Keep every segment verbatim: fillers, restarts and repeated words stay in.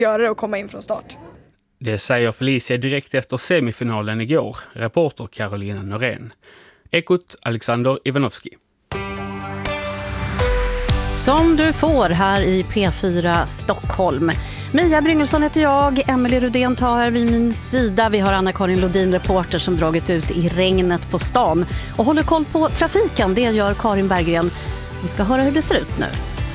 göra det och komma in från start. Det säger Felicia direkt efter semifinalen igår, reporter Carolina Norén. Ekot Alexander Ivanovski. Som du får här i P fyra Stockholm. Mia Bryngelsson heter jag, Emelie Rudén tar här vid min sida. Vi har Anna-Karin Lodin, reporter, som dragit ut i regnet på stan och håller koll på trafiken. Det gör Karin Berggren. Vi ska höra hur det ser ut nu.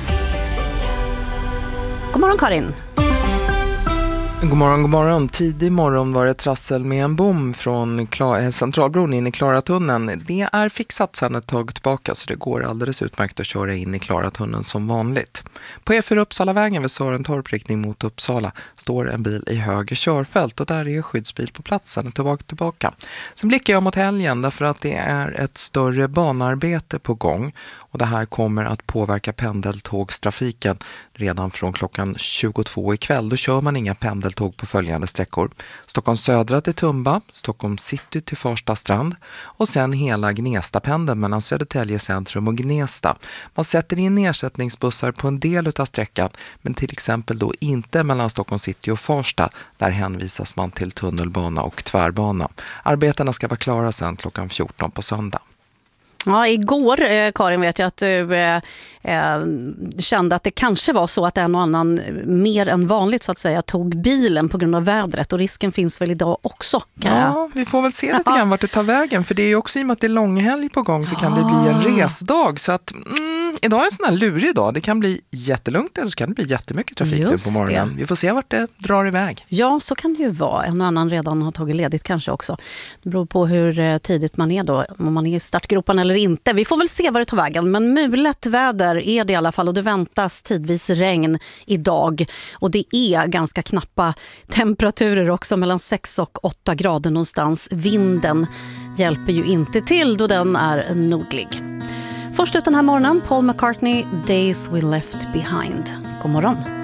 God morgon, Karin. God morgon, god morgon. Tidig morgon var det trassel med en bom från Kla- Centralbron in i Klaratunneln. Det är fixat sedan ett tag tillbaka, så det går alldeles utmärkt att köra in i Klaratunneln som vanligt. På E fyra Uppsalavägen vid Sörentorp riktning mot Uppsala står en bil i höger körfält och där är skyddsbil på platsen tillbaka tillbaka. Sen blickar jag mot helgen därför att det är ett större banarbete på gång. Och det här kommer att påverka pendeltågstrafiken redan från klockan tjugotvå ikväll. Då kör man inga pendeltåg på följande sträckor. Stockholm södra till Tumba, Stockholm city till Farsta strand och sen hela Gnesta-pendeln mellan Södertälje centrum och Gnesta. Man sätter in ersättningsbussar på en del av sträckan, men till exempel då inte mellan Stockholm city och Farsta. Där hänvisas man till tunnelbana och tvärbana. Arbetena ska vara klara sedan klockan fjorton på söndag. Ja, igår, eh, Karin, vet jag att du eh, eh, kände att det kanske var så att en och annan mer än vanligt så att säga tog bilen på grund av vädret, och risken finns väl idag också, kan ja, jag? Vi får väl se lite grann vart det tar vägen, för det är ju också i och med att det är långhelg på gång så kan det bli en resdag, så att mm, idag är en sån här lurig dag. Det kan bli jättelugnt eller så kan det bli jättemycket trafik nu på morgonen. Det. Vi får se vart det drar iväg. Ja, så kan det ju vara. En och annan redan har tagit ledigt kanske också. Det beror på hur tidigt man är då, om man är i startgropen eller inte. Vi får väl se vad det tar vägen, men mulet väder är det i alla fall och det väntas tidvis regn idag. Och det är ganska knappa temperaturer också, mellan sex och åtta grader någonstans. Vinden hjälper ju inte till då den är nordlig. Först ut den här morgonen, Paul McCartney, Days We Left Behind. God morgon.